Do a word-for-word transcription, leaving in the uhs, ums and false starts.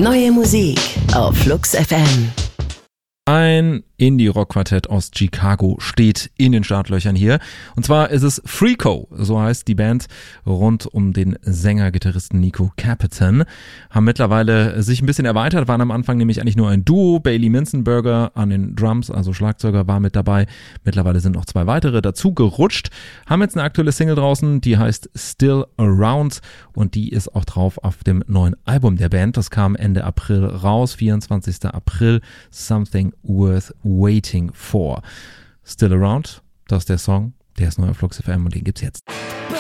Neue Musik auf Flux F M. Ein Indie-Rock-Quartett aus Chicago steht in den Startlöchern hier. Und zwar ist es Freako, so heißt die Band rund um den Sänger-Gitarristen Nico Capitan. Haben mittlerweile sich ein bisschen erweitert, waren am Anfang nämlich eigentlich nur ein Duo. Bailey Minzenberger an den Drums, also Schlagzeuger, war mit dabei. Mittlerweile sind noch zwei weitere dazu gerutscht. Haben jetzt eine aktuelle Single draußen, die heißt Still Around und die ist auch drauf auf dem neuen Album der Band. Das kam Ende April raus, vierundzwanzigster April. Something Worth Waiting For. Still Around, das ist der Song, der ist neu auf Flux F M und den gibt's jetzt.